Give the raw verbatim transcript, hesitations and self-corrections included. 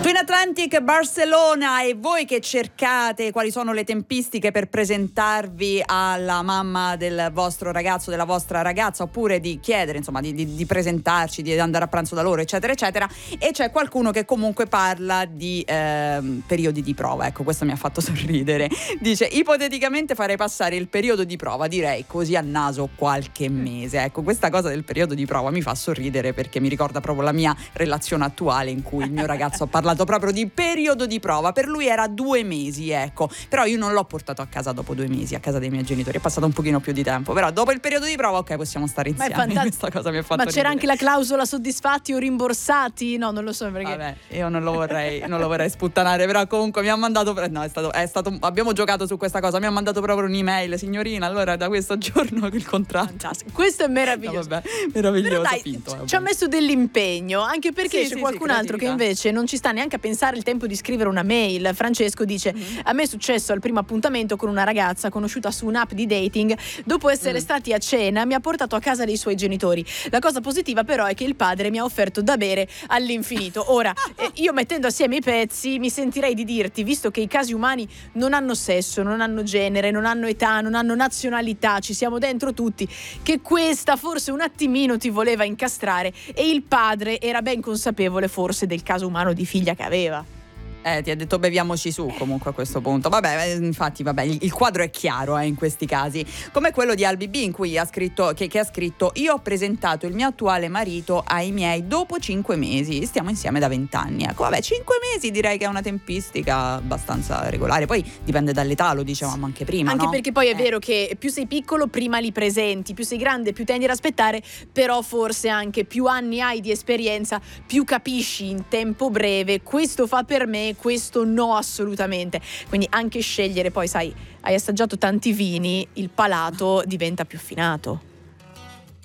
Twin Atlantic Barcellona, e voi che cercate quali sono le tempistiche per presentarvi alla mamma del vostro ragazzo, della vostra ragazza, oppure di chiedere insomma di, di, di presentarci, di andare a pranzo da loro, eccetera eccetera, e c'è qualcuno che comunque parla di eh, periodi di prova. Ecco, questo mi ha fatto sorridere. Dice: ipoteticamente farei passare il periodo di prova, direi così a naso, qualche mese. Ecco, questa cosa del periodo di prova mi fa sorridere perché mi ricorda proprio la mia relazione attuale, in cui il mio ragazzo ha parlato proprio di periodo di prova. Per lui era due mesi, ecco, però io non l'ho portato a casa dopo due mesi, a casa dei miei genitori, è passato un pochino più di tempo, però dopo il periodo di prova ok, possiamo stare insieme. Ma è fantastico. Questa cosa mi ha fatto Ma c'era ridere. anche la clausola soddisfatti o rimborsati? No, non lo so perché. Vabbè, io non lo vorrei non lo vorrei sputtanare, però comunque mi ha mandato no, è stato, è stato abbiamo giocato su questa cosa, mi ha mandato proprio un'email: signorina, allora da questo giorno il contratto. Fantastico. Questo è meraviglioso. No, vabbè, meraviglioso. Però dai, finto, ci ha messo dell'impegno, anche perché sì, c'è sì, qualcun sì, altro che invece non ci sta neanche a pensare il tempo di scrivere una mail. Francesco dice: mm-hmm. a me è successo al primo appuntamento con una ragazza conosciuta su un'app di dating. Dopo essere mm. stati a cena mi ha portato a casa dei suoi genitori. La cosa positiva però è che il padre mi ha offerto da bere all'infinito. Ora eh, io mettendo assieme i pezzi mi sentirei di dirti, visto che i casi umani non hanno sesso, non hanno genere, non hanno età, non hanno nazionalità, ci siamo dentro tutti, che questa forse un attimino ti voleva incastrare, e il padre era ben consapevole forse del caso umano di figlia che aveva. Eh, ti ha detto beviamoci su comunque a questo punto. Vabbè, infatti, vabbè, il, il quadro è chiaro eh, in questi casi. Come quello di Albi B, in cui ha scritto che, che ha scritto: io ho presentato il mio attuale marito ai miei dopo cinque mesi. Stiamo insieme da vent'anni. Ecco, vabbè, cinque mesi direi che è una tempistica abbastanza regolare. Poi dipende dall'età, lo dicevamo anche prima. Anche no? perché poi è eh. vero che più sei piccolo, prima li presenti, più sei grande, più tendi ad aspettare, però forse anche più anni hai di esperienza, più capisci in tempo breve questo fa per me, questo no assolutamente. Quindi anche scegliere, poi sai, hai assaggiato tanti vini, il palato diventa più affinato.